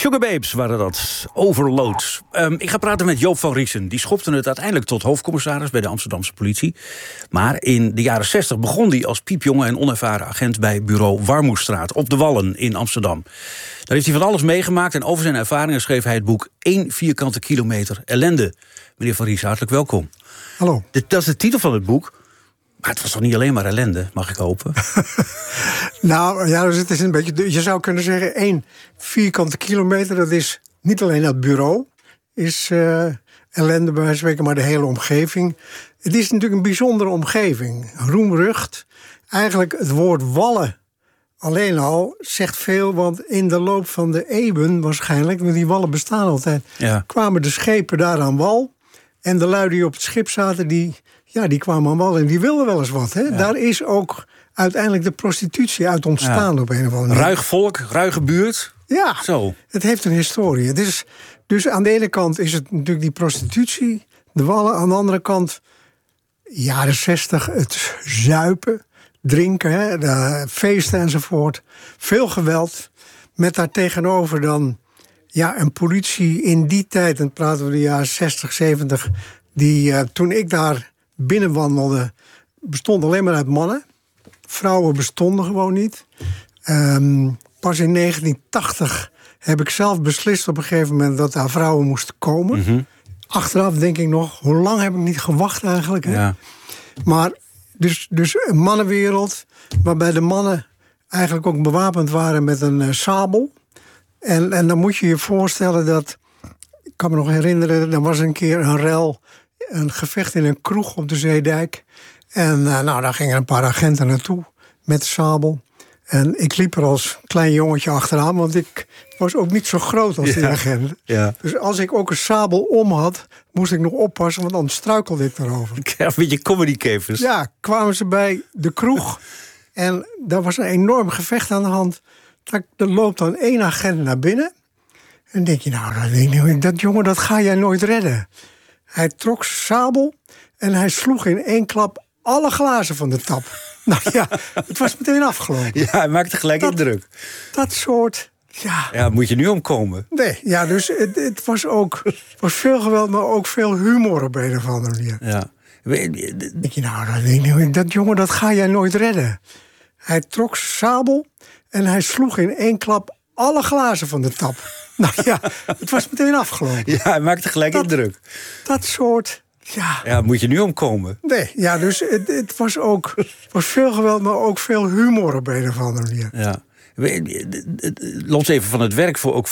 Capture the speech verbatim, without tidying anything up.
Sugar Babes waren dat, Overload. Um, ik ga praten met Joop van Riesen. Die schopte het uiteindelijk tot hoofdcommissaris bij de Amsterdamse politie. Maar in de jaren zestig begon hij als piepjonge en onervaren agent bij bureau Warmoestraat op de Wallen in Amsterdam. Daar heeft hij van alles meegemaakt en over zijn ervaringen schreef hij het boek één vierkante kilometer ellende. Meneer van Riesen, hartelijk welkom. Hallo. Dit, dat is de titel van het boek. Maar het was toch niet alleen maar ellende, mag ik hopen? Nou ja, dus het is een beetje. Je zou kunnen zeggen, één vierkante kilometer, dat is niet alleen het bureau, is uh, ellende bij wijze van spreken, maar de hele omgeving. Het is natuurlijk een bijzondere omgeving. Roemrucht. Eigenlijk het woord wallen alleen al zegt veel, want in de loop van de eeuwen waarschijnlijk, want die wallen bestaan altijd, ja. kwamen de schepen daar aan wal. En de lui die op het schip zaten, die, ja, die kwamen aan wal en die wilden wel eens wat. Hè? Ja. Daar is ook uiteindelijk de prostitutie uit ontstaan, ja. op een of andere manier. Ruig volk, ruige buurt. Ja, zo. Het heeft een historie. Het is, dus aan de ene kant is het natuurlijk die prostitutie, de wallen. Aan de andere kant, jaren zestig, het zuipen, drinken, hè, de feesten enzovoort. Veel geweld. Met daar tegenover dan ja, een politie in die tijd, en praten we de jaren zestig, zeventig... die uh, toen ik daar binnenwandelde, bestond alleen maar uit mannen. Vrouwen bestonden gewoon niet. Um, pas in negentien tachtig heb ik zelf beslist op een gegeven moment dat daar vrouwen moesten komen. Mm-hmm. Achteraf denk ik nog, hoe lang heb ik niet gewacht eigenlijk? Hè? Ja. Maar dus, dus een mannenwereld, waarbij de mannen eigenlijk ook bewapend waren met een uh, sabel. En, en dan moet je je voorstellen dat, ik kan me nog herinneren, er was een keer een rel, een gevecht in een kroeg op de Zeedijk. En uh, nou, daar gingen een paar agenten naartoe met de sabel. En ik liep er als klein jongetje achteraan, want ik was ook niet zo groot als ja. die agent. Ja. Dus als ik ook een sabel om had, moest ik nog oppassen, want anders struikelde ik erover. Ja, een beetje comedycapers. Ja, kwamen ze bij de kroeg en daar was een enorm gevecht aan de hand. Er loopt dan één agent naar binnen. En denk je, nou, dat, denk ik, dat jongen, dat ga jij nooit redden. Hij trok zijn sabel en hij sloeg in één klap alle glazen van de tap. Nou ja, het was meteen afgelopen. Ja, hij maakte gelijk dat, indruk. Dat soort, ja... Ja, moet je nu omkomen. Nee, ja, dus het, het was ook het was veel geweld, maar ook veel humor op een of andere manier. Ja. Denk je, nou, dat, denk ik, dat jongen, dat ga jij nooit redden. Hij trok zijn sabel en hij sloeg in één klap alle glazen van de tap. Nou ja, het was meteen afgelopen. Ja, hij maakte gelijk dat, indruk. Dat soort... Ja. ja, moet je nu omkomen. Nee, ja, dus het, het was ook het was veel geweld, maar ook veel humor op een of andere manier. Ja. Los even van het werk, voor, ook